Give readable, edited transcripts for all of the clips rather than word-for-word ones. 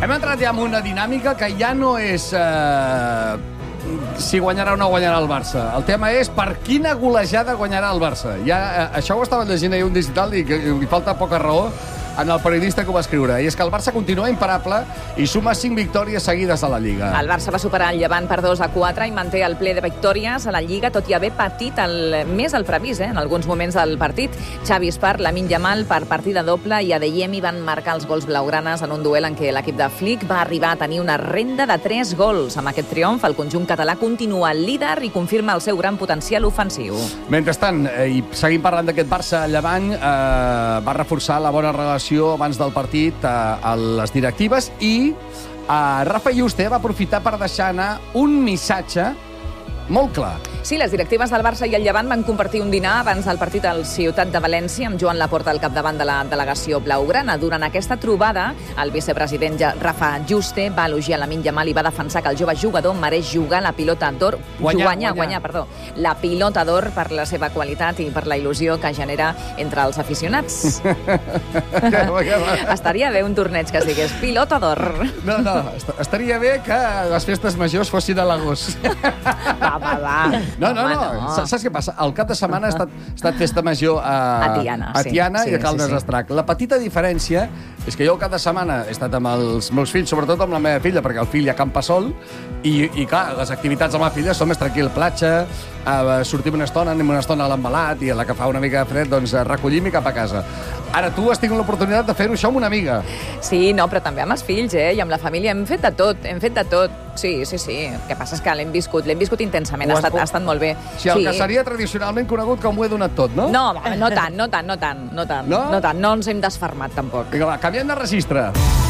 Hem entrat ja en una dinàmica que ja no és si guanyarà o no guanyarà el Barça. El tema és per quina golejada guanyarà el Barça. Ja, això ho estava llegint ahir un digital i li falta poca raó en el periodista que ho va escriure. I és que el Barça continua imparable i suma 5 victòries seguides a la Lliga. El Barça va superar el Llevant per 2-4 i manté el ple de victòries a la Lliga, tot i haver patit més el previst, en alguns moments del partit. Xavi Espart, Lamine Yamal per partida doble i Adeyemi van marcar els gols blaugranes en un duel en què l'equip de Flick va arribar a tenir una renda de 3 gols. Amb aquest triomf, el conjunt català continua líder i confirma el seu gran potencial ofensiu. Mentrestant, i seguim parlant d'aquest Barça-Llevant, va reforçar la bona relació abans del partit a les directives i Rafa Yuste va aprofitar per deixar anar un missatge molt clar. Sí, les directives del Barça i el Llevant van compartir un dinar abans del partit al Ciutat de València amb Joan Laporta al capdavant de la delegació blaugrana. Durant aquesta trobada, el vicepresident Rafa Yuste va elogiar Lamine Yamal i va defensar que el jove jugador mereix jugar la pilota d'or, guanyar, la pilota d'or per la seva qualitat i per la il·lusió que genera entre els aficionats. Estaria bé un torneig que es digués pilota d'or. No, estaria bé que les festes majors fossin a l'agost. Va. No. Saps què passa? El cap de setmana ha estat festa major a Tiana i a Caldes d'Estrac. La petita diferència és que jo el cap de setmana he estat amb els meus fills, sobretot amb la meva filla, perquè el fill ja campa sol, i clar, les activitats amb la filla són més tranquil, platja, sortim una estona, anem una estona a l'embalat, i a la que fa una mica de fred, doncs recollim i cap a casa. Ara tu has tingut l'oportunitat de fer-ho això amb una amiga. Sí, no, però també amb els fills, i amb la família. Hem fet de tot. Sí. El que passa és que l'hem viscut intensament. Ha estat molt bé. Sí, el que seria tradicionalment conegut com ho he donat tot, no? No tant. No ens hem desfermat, tampoc. Vinga, va, canviem de registre.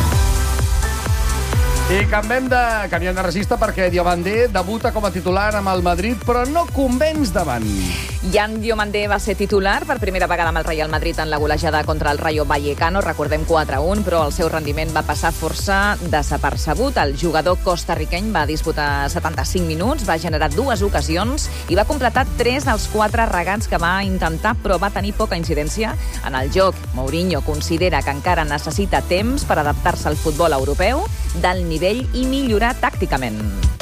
I canviem de registre perquè Diomandé debuta com a titular amb el Madrid, però no convenç davant. Jan Diomandé va ser titular per primera vegada amb el Real Madrid en la golejada contra el Rayo Vallecano, recordem 4-1, però el seu rendiment va passar força desapercebut. El jugador costarriqueny va disputar 75 minuts, va generar 2 ocasions i va completar 3 dels 4 regats que va intentar, però va tenir poca incidència en el joc. Mourinho considera que encara necessita temps per adaptar-se al futbol europeu del nivell i millorar tàcticament.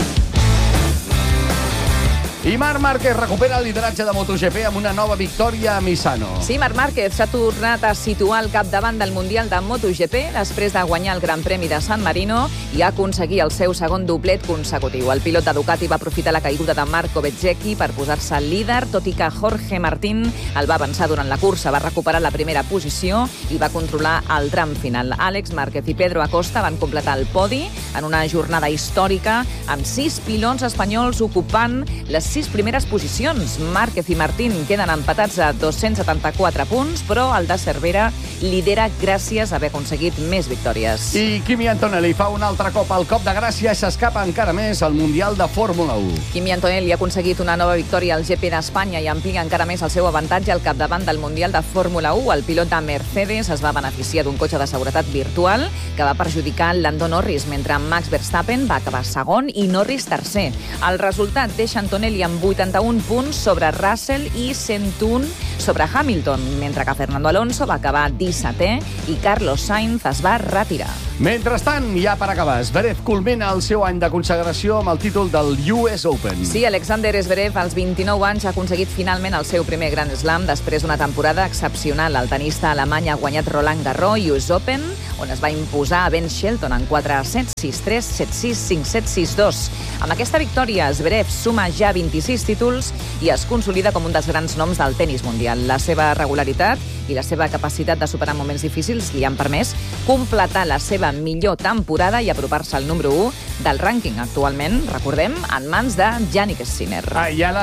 I Marc Márquez recupera el lideratge de MotoGP amb una nova victòria a Misano. Sí, Marc Márquez s'ha tornat a situar al capdavant del Mundial de MotoGP després de guanyar el Gran Premi de San Marino i aconseguir el seu segon doblet consecutiu. El pilot de Ducati va aprofitar la caiguda de Marco Bezzecchi per posar-se líder, tot i que Jorge Martín el va avançar durant la cursa. Va recuperar la primera posició i va controlar el tram final. Àlex Márquez i Pedro Acosta van completar el podi en una jornada històrica amb 6 pilots espanyols ocupant les 6 primeres posicions. Márquez i Martín queden empatats a 274 punts, però el de Cervera lidera gràcies a haver aconseguit més victòries. I Kimi Antonelli fa un altre cop el cop de gràcia i s'escapa encara més al Mundial de Fórmula 1. Kimi Antonelli ha aconseguit una nova victòria al GP d'Espanya i amplia encara més el seu avantatge al capdavant del Mundial de Fórmula 1. El pilot de Mercedes es va beneficiar d'un cotxe de seguretat virtual que va perjudicar Lando Norris, mentre Max Verstappen va acabar segon i Norris tercer. El resultat deixa Antonelli amb 81 punts sobre Russell i 101 sobre Hamilton, mentre que Fernando Alonso va acabar 17è i Carlos Sainz es va retirar. Mentrestant, ja per acabar, Zverev culmina el seu any de consagració amb el títol del US Open. Sí, Alexander Zverev, als 29 anys, ha aconseguit finalment el seu primer Grand Slam després d'una temporada excepcional. El tenista alemany ha guanyat Roland Garros US Open, on es va imposar a Ben Shelton en 4 sets, 6-3, 7-6, 5-7, 6-2. Amb aquesta victòria, Zverev suma ja 26 títols i es consolida com un dels grans noms del tenis mundial. La seva regularitat i la seva capacitat de superar moments difícils li han permès completar la seva millor temporada i apropar-se al número 1 del rànquing. Actualment, recordem, en mans de Jannik Sinner. Hi ha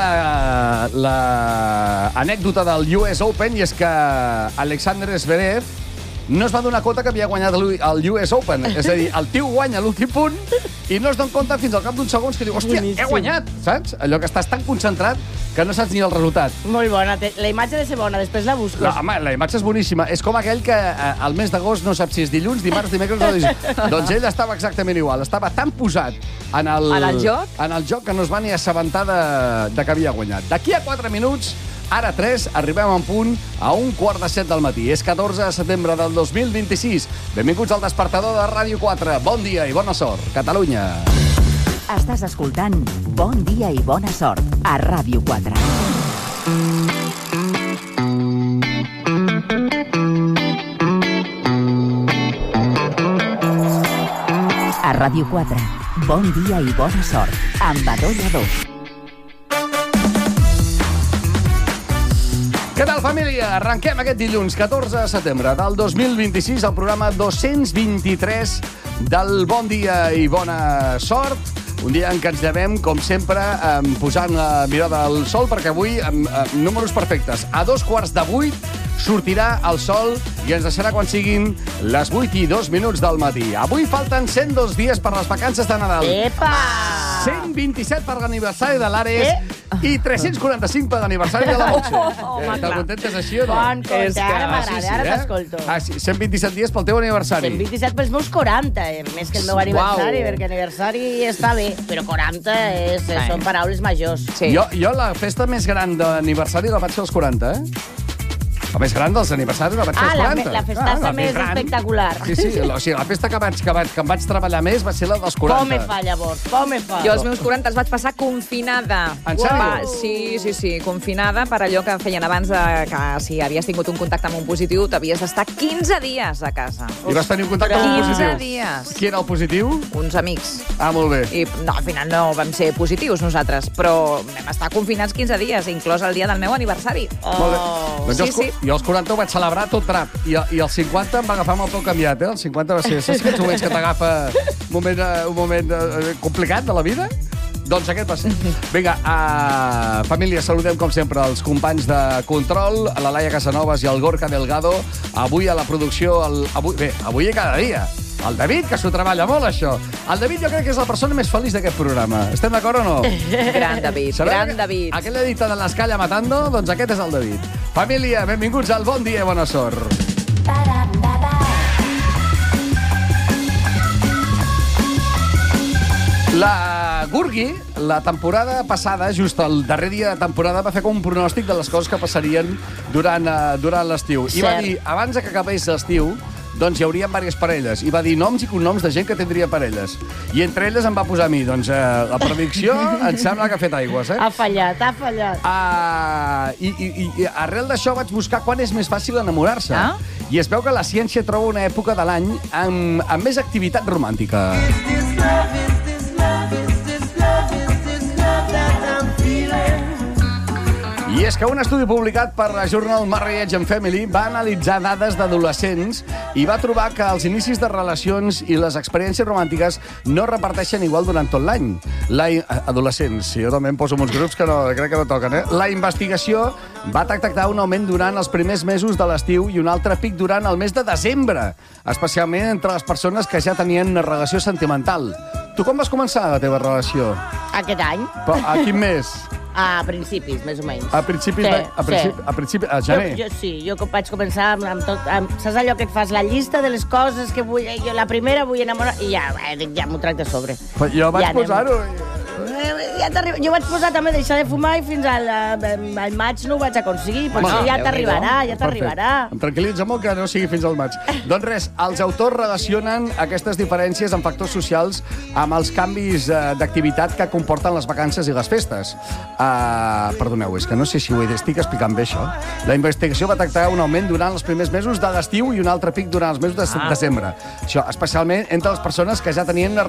l'anècdota del US Open i és que Alexander Zverev no es va donar compte que havia guanyat el US Open. És a dir, el tio guanya l'últim punt i no es dona compte fins al cap d'uns segons que diu, hòstia, he guanyat, saps? Allò que estàs tan concentrat que no saps ni el resultat. Molt bona. La imatge ha de ser bona, després la busques. No, home, la imatge és boníssima. És com aquell que al mes d'agost no sap si és dilluns, dimarts, dimecres o dijous. Doncs ell estava exactament igual. Estava tan posat en el joc que no es va ni assabentar de que havia guanyat. D'aquí a 4 minuts Ara 3, arribem en punt a 1:45 del matí. És 14 de setembre del 2026. Benvinguts al despertador de Ràdio 4. Bon dia i bona sort, Catalunya. Estàs escoltant Bon dia i bona sort a Ràdio 4. A Ràdio 4, bon dia i bona sort, amb Adó Lladó. Què tal, família? Arrenquem aquest dilluns, 14 de setembre del 2026, el programa 223 del Bon dia i bona sort. Un dia en què ens llevem, com sempre, posant la mirada al sol, perquè avui, números perfectes. A 7:15 sortirà el sol i ens deixarà quan siguin les 8:02 del matí. Avui falten 102 dies per les vacances de Nadal. Epa! 127 per l'aniversari de l'Ares i 345 per l'aniversari de la Montse. Te'n contentes així o no? Bon compte, ara m'agrada, ara t'escolto. Sí, 127 dies pel teu aniversari. 127 pels meus 40, més que el meu aniversari, perquè aniversari està bé, però 40 són paraules majors. Jo la festa més gran d'aniversari la vaig fer als 40, La més gran dels aniversaris la vaig fer als 40. La festaça més espectacular. Sí, la festa que em vaig treballar més va ser la dels 40. Com me fa, llavors? Com me fa? Jo els meus 40 els vaig passar confinada. En sèrio? Sí, confinada per allò que feien abans que si havies tingut un contacte amb un positiu t'havies d'estar 15 dies a casa. I vas tenir un contacte amb un positiu? 15 dies. Qui era el positiu? Uns amics. Ah, molt bé. I no, al final no vam ser positius nosaltres, però vam estar confinats 15 dies, inclòs el dia del meu aniversari. Molt bé. Doncs jo als 40 ho vaig celebrar tot trap. I els 50 em va agafar amb el peu canviat, Els 50 va ser... Saps aquests moments que t'agafa un moment complicat de la vida? Doncs aquest va ser. Vinga, família, saludem com sempre els companys de control, la Laia Casanovas i el Gorka Delgado. Avui a la producció... Avui i cada dia. El David, que s'ho treballa molt, això. El David jo crec que és la persona més feliç d'aquest programa. Estem d'acord o no? Gran David, gran David. Aquell edita de l'Escalla Matando, doncs aquest és el David. Família, benvinguts al Bon dia i bona sort. La Gurgi, la temporada passada, just el darrer dia de temporada, va fer com un pronòstic de les coses que passarien durant l'estiu. I va dir, abans que acabés l'estiu, doncs hi haurien diverses parelles. I va dir noms i cognoms de gent que tindria parelles. I entre elles em va posar a mi. Doncs la predicció em sembla que ha fet aigües, Ha fallat. I arrel d'això vaig buscar quan és més fàcil enamorar-se. I es veu que la ciència troba una època de l'any amb més activitat romàntica. I és que un estudi publicat per la Journal Marriage and Family va analitzar dades d'adolescents i va trobar que els inicis de relacions i les experiències romàntiques no reparteixen igual durant tot l'any. Adolescents, jo també em poso uns grups que crec que no toquen, La investigació va detectar un augment durant els primers mesos de l'estiu i un altre pic durant el mes de desembre, especialment entre les persones que ja tenien una relació sentimental. Tu com vas començar la teva relació? Aquest any. A quin mes? A principis, més o menys. A principis, a gener? Jo vaig començar amb tot... Saps allò que et fas la llista de les coses que vull... Jo la primera vull enamorar i ja m'ho tracte a sobre. Però jo vaig posar-ho... Jo vaig posar també deixar de fumar i fins al maig no ho vaig aconseguir. Potser ja t'arribarà. Em tranquil·litza molt que no sigui fins al maig. Doncs res, els autors relacionen aquestes diferències en factors socials amb els canvis d'activitat que comporten les vacances i les festes. Perdoneu, és que no sé si ho estic explicant bé, això. La investigació va detectar un augment durant els primers mesos de l'estiu i un altre pic durant els mesos de desembre. Això, especialment entre les persones que ja tenien una